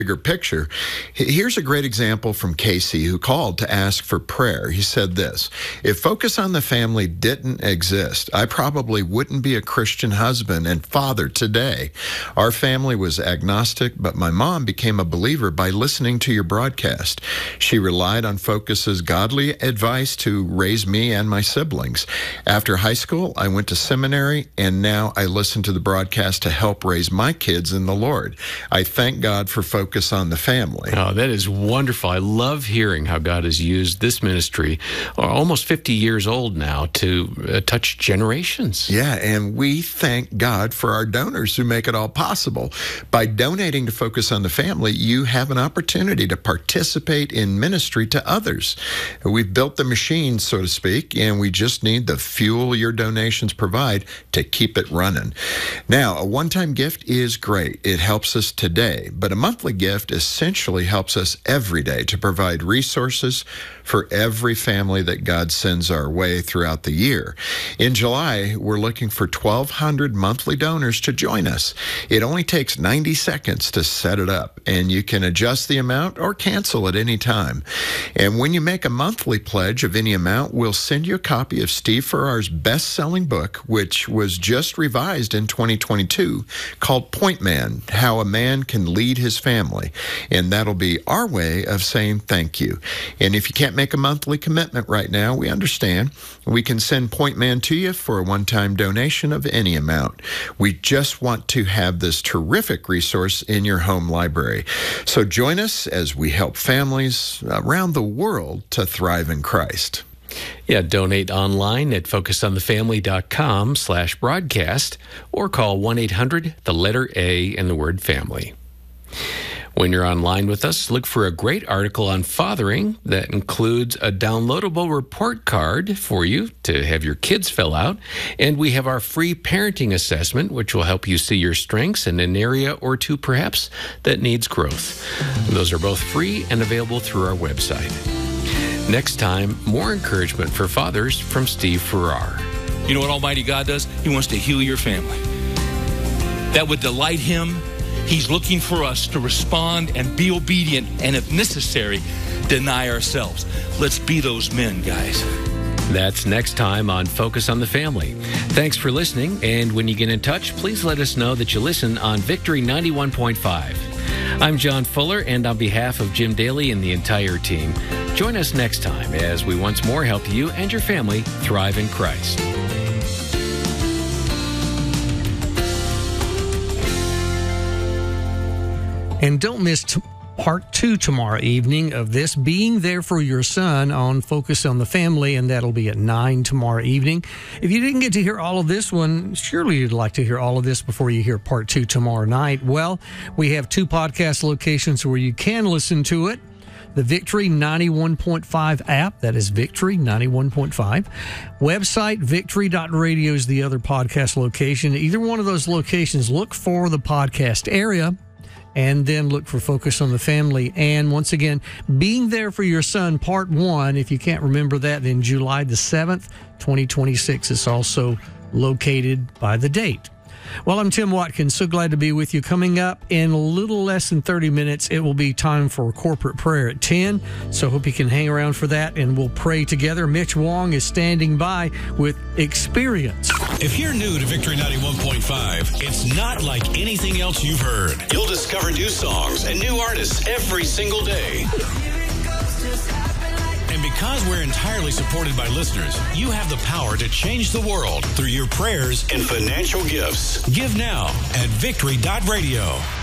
bigger picture. Here's a great example from Casey, who called to ask for prayer. He said this: if Focus on the Family didn't exist, I probably wouldn't be a Christian husband and father today. Our family was agnostic, but my mom became a believer by listening to your broadcast. She relied on Focus's godly advice to raise me and my siblings. After high school, I went to seminary, and now I listen to the broadcast to help raise my kids in the Lord. I thank God for Focus on the Family. Oh, that is wonderful. I love hearing how God has used this ministry, almost 50 years old now, to touch generations. Yeah, and we thank God for our donors who make it all possible. By donating to Focus on the Family, you have an opportunity to participate in ministry to others. We've built the machine, so to speak, and we just need the fuel your donations provide to keep it running. Now, a one-time gift is great. It helps us today, but a monthly gift essentially helps us every day to provide resources for every family that God sends our way throughout the year. In July, we're looking for 1,200 monthly donors to join us. It only takes 90 seconds to set it up, and you can adjust the amount or cancel at any time. And when you make a monthly pledge of any amount, we'll send you a copy of Steve Farrar's best-selling book, which was just revised in 2022, called Point Man: How a Man Can Lead His Family. And that'll be our way of saying thank you. And if you can't make a monthly commitment right now, we understand. We can send Point Man to you for a one-time donation of any amount. We just want to have this terrific resource in your home library. So join us as we help families around the world to thrive in Christ. Yeah, donate online at focusonthefamily.com/broadcast or call 1-800, the letter A and the word family. When you're online with us, look for a great article on fathering that includes a downloadable report card for you to have your kids fill out. And we have our free parenting assessment, which will help you see your strengths in an area or two, perhaps, that needs growth. Those are both free and available through our website. Next time, more encouragement for fathers from Steve Farrar. You know what Almighty God does? He wants to heal your family. That would delight Him. He's looking for us to respond and be obedient, and if necessary, deny ourselves. Let's be those men, guys. That's next time on Focus on the Family. Thanks for listening, and when you get in touch, please let us know that you listen on Victory 91.5. I'm John Fuller, and on behalf of Jim Daly and the entire team, join us next time as we once more help you and your family thrive in Christ. And don't miss part 2 tomorrow evening of this, Being There for Your Son, on Focus on the Family, and that'll be at 9 tomorrow evening. If you didn't get to hear all of this one, surely you'd like to hear all of this before you hear part 2 tomorrow night. Well, we have 2 podcast locations where you can listen to it. The Victory 91.5 app, that is Victory 91.5. Website, victory.radio is the other podcast location. Either one of those locations, look for the podcast area, and then look for Focus on the Family. And once again, Being There for Your Son, Part 1. If you can't remember that, then July the 7th, 2026 is also located by the date. Well, I'm Tim Watkins. So glad to be with you. Coming up in a little less than 30 minutes, it will be time for corporate prayer at 10. So hope you can hang around for that, and we'll pray together. Mitch Wong is standing by with Experience. If you're new to Victory 91.5, it's not like anything else you've heard. You'll discover new songs and new artists every single day. And because we're entirely supported by listeners, you have the power to change the world through your prayers and financial gifts. Give now at victory.radio.